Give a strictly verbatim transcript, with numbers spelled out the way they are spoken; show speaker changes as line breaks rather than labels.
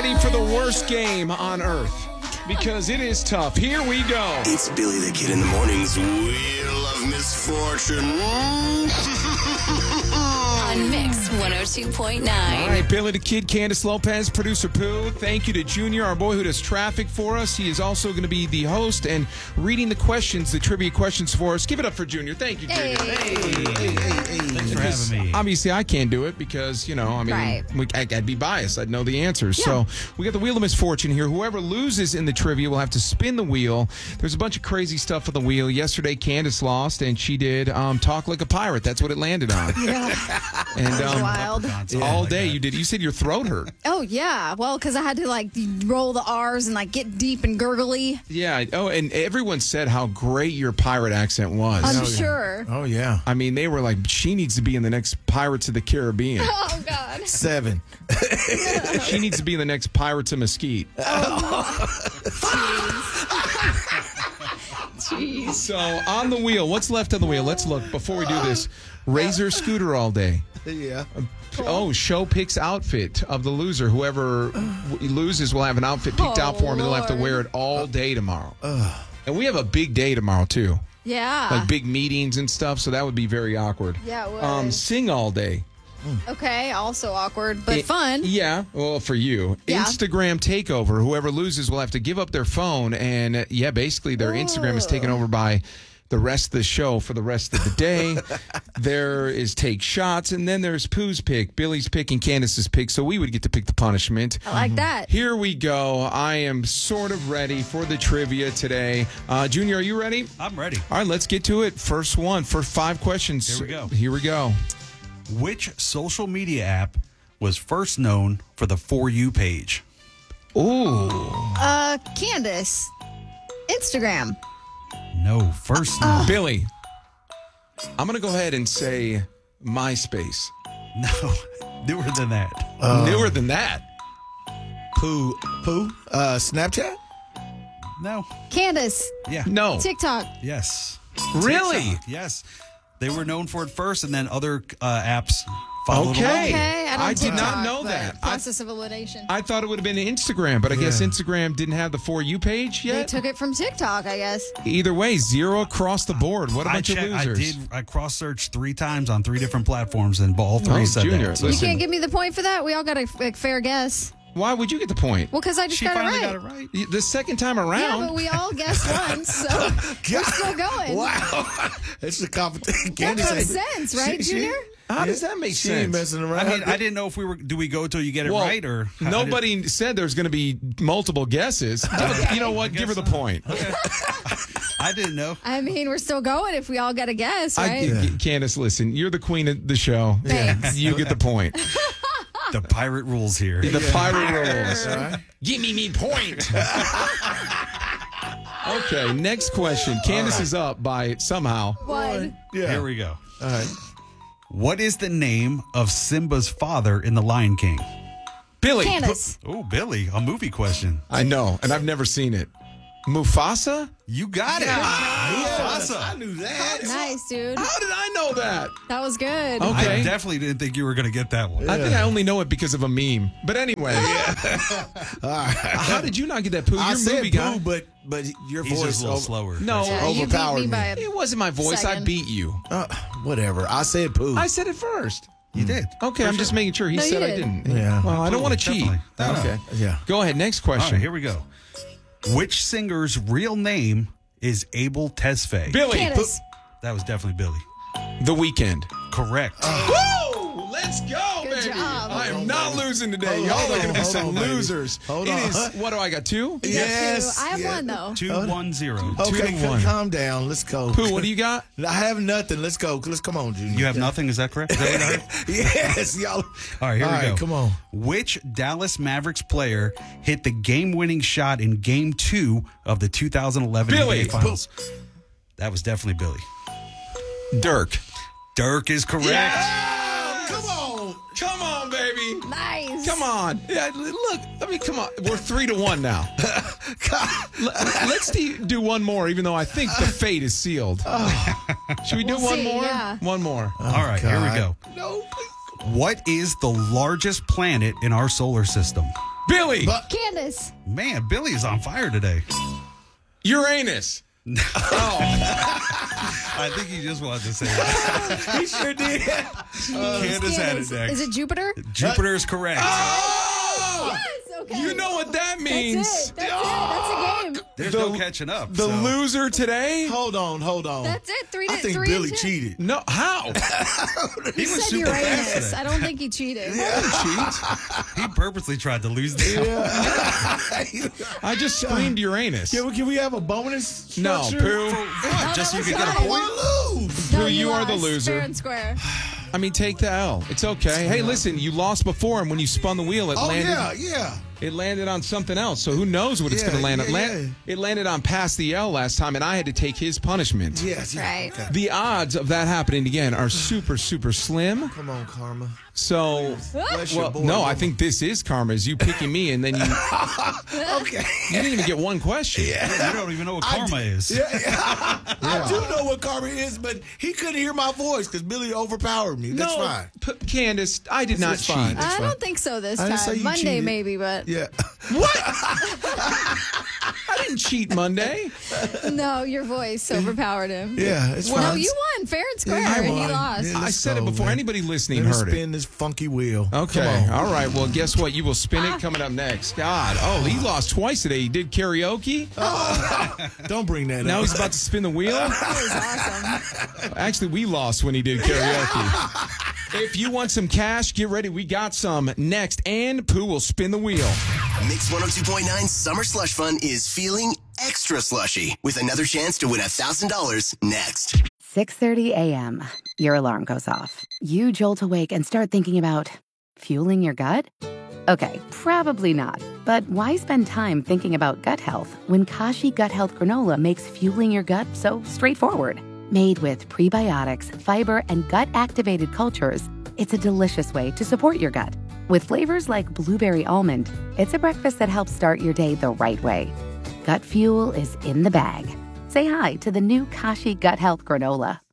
ready for the worst game on earth? Because it is tough. Here we go.
It's Billy the Kid in the Morning's Wheel of Misfortune.
On Mix one oh two point nine.
All right, Billy the Kid, Candace Lopez, producer Pooh. Thank you to Junior, our boy who does traffic for us. He is also going to be the host and reading the questions, the trivia questions for us. Give it up for Junior. Thank you, Junior.
Hey.
Hey, hey, hey, hey.
Thanks for having me.
Obviously, I can't do it because, you know, I mean,
Right.
we, I, I'd be biased. I'd know the answers.
Yeah.
So we got the Wheel of Misfortune here. Whoever loses in the trivia will have to spin the wheel. There's a bunch of crazy stuff on the wheel. Yesterday, Candace lost, and she did um, Talk Like a Pirate. That's what it landed on.
Yeah.
And um,
Wild.
all
like
day
that.
you did. You said your throat hurt.
Oh, yeah. Well, because I had to, like, roll the R's and, like, get deep and gurgly.
Yeah. Oh, and everyone said how great your pirate accent was.
I'm sure.
Oh, yeah.
I mean, they were like, she needs to be in the next Pirates of the Caribbean.
Oh, God.
Seven.
She needs to be in the next Pirates of Mesquite.
Jeez.
So, on the wheel, what's left on the wheel? Let's look before we do this. Razor scooter all day.
Yeah.
Oh, show picks outfit of the loser. Whoever w- loses will have an outfit picked
Oh,
out for him, and they'll have to
Lord.
wear it all day tomorrow. And we have a big day tomorrow, too.
Yeah.
Like big meetings and stuff, so that would be very awkward.
Yeah, it would.
Um, sing all day.
Okay, also awkward, but
It-
fun.
Yeah, well, for you.
Yeah.
Instagram takeover. Whoever loses will have to give up their phone, and uh, yeah, basically their Instagram is taken over by the rest of the show for the rest of the day. There is take shots, and then there's Pooh's pick, Billy's pick, and Candace's pick, so we would get to pick the punishment.
I like that.
Here we go. I am sort of ready for the trivia today. Uh, Junior, are you ready?
I'm ready.
All right, let's get to it. First one, first five questions.
Here we go.
Here we go.
Which social media app was first known for the For You page?
Ooh.
Uh, Candace. Instagram.
No, first known.
Billy, I'm going to go ahead and say MySpace.
No, newer than that.
Newer than that.
Pooh. Pooh. Uh, Snapchat?
No.
Candace.
Yeah.
No.
TikTok.
Yes.
Really?
TikTok, yes. They were known for it first, and then other uh, apps followed
Okay.
along.
Okay, I, don't
I did not
TikTok,
know
but
that. I-
Process of elimination.
I thought it would have been Instagram, but I guess
Yeah.
Instagram didn't have the For You page
They
yet.
took it from TikTok, I guess.
Either way, zero across the board. What a
I
bunch of
checked. I
losers.
did. I cross-searched three times on three different platforms, and all three
Oh,
said
Junior,
that. So
You
listen.
can't give me the point for that? We all got a, a fair guess.
Why would you get the point?
Well, because I just
she
got it
finally
right.
got it right.
Y- The second time
Yeah,
around.
but we all guessed once, so we're still going.
Wow. It's a competition.
That makes sense, right, Junior?
How does that make
She ain't
sense?
messing around.
I mean, I didn't know if we were. Do we go till you get it
Well,
right, or how did-
nobody said there's going to be multiple guesses. Give her- You know what? Give her the point.
I didn't know.
I mean, we're still going if we all got a guess,
I,
right?
Candace, listen, you're the queen of the show.
Thanks.
You get the point.
The pirate rules here.
The pirate rules.
All right.
Give me me point. Okay, next question. Candace is up by somehow.
One.
Yeah.
Here we go.
All right.
What is the name of Simba's father in The Lion King?
Billy.
Candace.
Oh, Billy, a movie question.
I know, and I've never seen it. Mufasa?
You got it.
Yes, I
Mufasa.
knew that.
Nice, dude.
How did I know that?
That was good.
Okay.
I definitely didn't think you were going to get that one.
I think I only know it because of a meme. But anyway. How did you not get that, Pooh? You're
I
a
said
movie
Pooh,
guy.
but but your
He's
voice
just a little
over-
slower.
No,
Yeah, you beat
overpowered
me by
me.
a
it wasn't my voice. I
Second.
beat you.
Uh, whatever. I said Pooh.
I said it first.
You did.
Okay, I'm just making sure. He
No, you
said I
did.
didn't.
Yeah.
Well, I don't want to cheat.
Definitely.
Okay.
Yeah.
Go ahead. Next
All
question.
right, here we go. Which singer's real name is Abel Tesfaye?
Billy.
Candace.
That was definitely Billy.
The Weekend.
Correct.
Woo! Let's go,
Good
baby.
job.
I am not losing today.
Hold
Y'all
on,
are going to be
hold
some
on, baby.
losers.
Hold
It
on.
is, what do I got, two?
You got
Yes,
two. I have
yeah.
one, though.
Two one zero.
Two
Okay,
to
c-
one.
calm down. Let's go.
Pooh, what do you got?
I have nothing. Let's go. Let's come on, Junior.
You have nothing. Is that correct? Is that what I heard?
Yes, y'all.
All right, here
All
we
right,
go.
come on.
Which Dallas Mavericks player hit the game-winning shot in Game Two of the two thousand eleven
Billy.
N B A Finals? That was definitely Billy.
Dirk.
Dirk is correct.
Come on. Come on, baby.
Nice.
Come on. Yeah, look, I mean, come on. We're three to one now. Let- Let's do do one more, even though I think the fate is sealed. Should we do
We'll
one
see,
more?
yeah.
One more.
All right, here we
God.
go.
No.
What is the largest planet in our solar system?
Billy.
But-
Candace.
Man, Billy is on fire today.
Uranus. Oh,
I think he just wanted to say that.
He sure did.
Candace had it
Candace.
next.
Is it Jupiter?
Jupiter is correct.
oh!
Yes, okay.
You know what that means.
That's it. That's it. That's a game.
There's
The-
no catching up.
The
so.
loser today?
Hold on, hold on.
That's it. Three to
I think
three
Billy
and two.
cheated.
No, how?
He
He
was
said
super fast
Uranus.
today.
I don't think he cheated.
He purposely tried to lose the
I just screamed Uranus.
Can we, can we have a bonus
No,
structure?
Pooh.
No,
Just so
that
you
was
could get a
fine.
point.
I lose.
No,
Pooh, you are the
lost.
loser.
Fair and square.
I mean, take the L. It's okay. Hey, listen, you lost before, and when you spun the wheel, it
Oh,
landed.
yeah, yeah.
It landed on something else. So who knows what it's
Yeah,
going to land on?
yeah,
Land-
yeah.
It landed on past the L last time, and I had to take his punishment.
Yes, yeah.
Right.
Okay.
The odds of that happening again are super, super slim.
Come on, Karma.
So,
Bless your
well,
boy,
no, I
mama.
think this is karma. Is you picking me, and then you,
Okay.
you didn't even get one question.
You don't even know what karma is.
I do know what Karma is, but he couldn't hear my voice because Billy overpowered me. That's
no,
fine.
P- Candace, I did not
That's
cheat.
fine. That's
I
fine.
don't think so this
I didn't say
time.
you
Monday
cheated.
maybe, but
Yeah.
I didn't cheat Monday.
no, your voice overpowered him.
Yeah, it's
No,
fine.
you won fair and square,
Yeah, I
and he
won.
lost.
Yeah.
I
Let's
said it
go,
before.
man.
Anybody listening
Let me
heard
spin
it.
this funky wheel.
Okay.
Come on.
All right. Well, guess what? You will spin it coming up next. God. Oh, he lost twice today. He did karaoke.
Don't bring that
Now
up.
he's about to spin the wheel.
That was awesome.
Actually, we lost when he did karaoke. If you want some cash, get ready. We got some next. And Pooh will spin the wheel.
Mix one oh two point nine Summer Slush Fun is feeling extra slushy with another chance to win one thousand dollars next.
six thirty a.m. Your alarm goes off. You jolt awake and start thinking about fueling your gut? Okay, probably not. But why spend time thinking about gut health when Kashi Gut Health Granola makes fueling your gut so straightforward? Made with prebiotics, fiber, and gut-activated cultures, it's a delicious way to support your gut. With flavors like blueberry almond, it's a breakfast that helps start your day the right way. Gut fuel is in the bag. Say hi to the new Kashi Gut Health Granola.